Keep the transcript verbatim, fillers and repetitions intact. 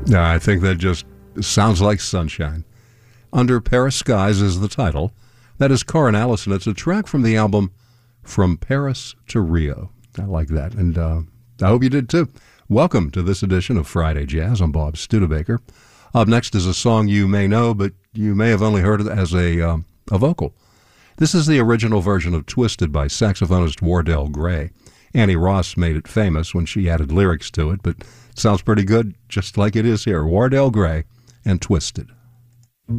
Yeah, I think that just sounds like sunshine. Under Paris Skies is the title. That is Karin Allison. It's a track from the album From Paris to Rio. I like that, and uh, I hope you did too. Welcome to this edition of Friday Jazz. I'm Bob Studebaker. Up next is a song you may know, but you may have only heard it as a, um, a vocal. This is the original version of Twisted by saxophonist Wardell Gray. Annie Ross made it famous when she added lyrics to it, but it sounds pretty good just like it is here. Wardell Gray and Twisted.